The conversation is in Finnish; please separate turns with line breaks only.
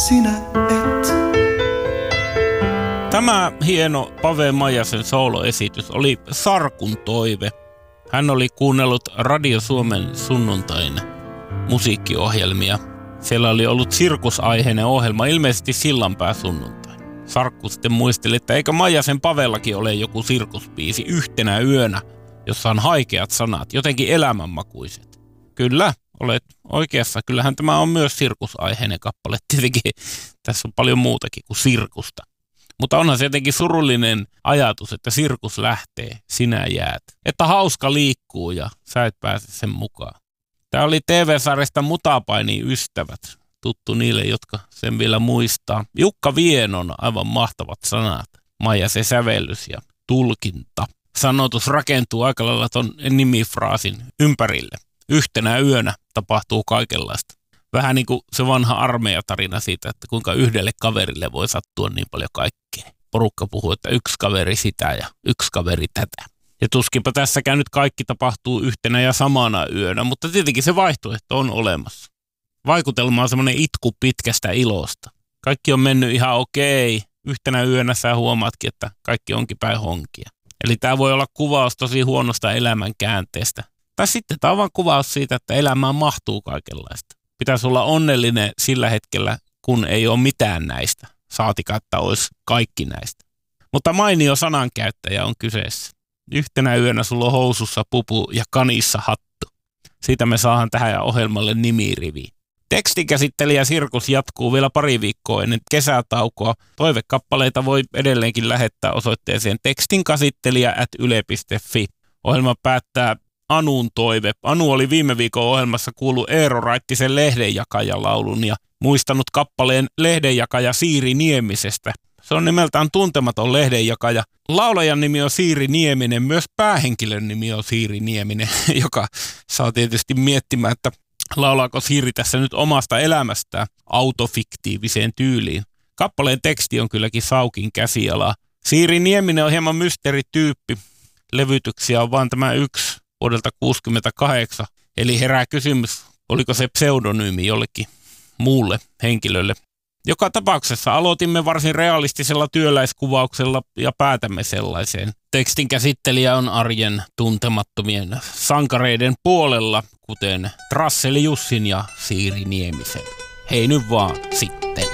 sinä et.
Tämä hieno Pave Maijasen sooloesitys oli Sarkun toive. Hän oli kuunnellut Radio Suomen sunnuntain musiikkiohjelmia. Siellä oli ollut sirkusaiheinen ohjelma, ilmeisesti Sillanpää sunnuntai. Sarkku sitten muisteli, että eikö Maijasen Pavellakin ole joku sirkuspiisi Yhtenä yönä, jossa on haikeat sanat, jotenkin elämänmakuiset. Kyllä, olet oikeassa. Kyllähän tämä on myös sirkusaiheinen kappale. Tietenkin tässä on paljon muutakin kuin sirkusta. Mutta onhan se jotenkin surullinen ajatus, että sirkus lähtee, sinä jäät. Että hauska liikkuu ja sä et pääse sen mukaan. Tämä oli TV-sarjasta Mutapaini ystävät, tuttu niille, jotka sen vielä muistaa. Jukka Vienon aivan mahtavat sanat, Maijasen sävellys ja tulkinta. Sanotus rakentuu aika lailla ton nimifraasin ympärille. Yhtenä yönä tapahtuu kaikenlaista. Vähän niin kuin se vanha armeijatarina siitä, että kuinka yhdelle kaverille voi sattua niin paljon kaikkea. Porukka puhuu, että yksi kaveri sitä ja yksi kaveri tätä. Ja tuskinpä tässäkään nyt kaikki tapahtuu yhtenä ja samana yönä, mutta tietenkin se vaihtoehto on olemassa. Vaikutelma on semmoinen itku pitkästä ilosta. Kaikki on mennyt ihan okei. Yhtenä yönä sä huomaatkin, että kaikki onkin päin honkia. Eli tämä voi olla kuvaus tosi huonosta elämän käänteestä. Tai sitten tämä on vaan kuvaus siitä, että elämään mahtuu kaikenlaista. Pitäisi olla onnellinen sillä hetkellä, kun ei ole mitään näistä. Saatika, että olisi kaikki näistä. Mutta mainio sanankäyttäjä on kyseessä. Yhtenä yönä sulla on housussa pupu ja kanissa hattu. Siitä me saadaan tähän ohjelmalle nimirivi. Tekstinkäsittelijä Sirkus jatkuu vielä pari viikkoa ennen kesätaukoa. Toivekappaleita voi edelleenkin lähettää osoitteeseen tekstinkäsittelijä@yle.fi. Ohjelma päättää Anun toive. Anu oli viime viikon ohjelmassa kuullut Eero Raittisen Lehdenjakaja-laulun ja muistanut kappaleen Lehdenjakaja Siiri Niemisestä. Se on nimeltään tuntematon lehdenjakaja. Laulajan nimi on Siiri Nieminen, myös päähenkilön nimi on Siiri Nieminen, joka saa tietysti miettimään, että laulaako Siiri tässä nyt omasta elämästään autofiktiiviseen tyyliin. Kappaleen teksti on kylläkin Saukin käsialaa. Siiri Nieminen on hieman mysteerityyppi. Levytyksiä on vain tämä yksi vuodelta 1968. Eli herää kysymys, oliko se pseudonyymi jollekin muulle henkilölle. Joka tapauksessa aloitimme varsin realistisella työläiskuvauksella ja päätämme sellaiseen. Tekstin käsittelijä on arjen tuntemattomien sankareiden puolella, kuten Trasseli Jussin ja Siiri Niemisen. Hei nyt vaan sitten.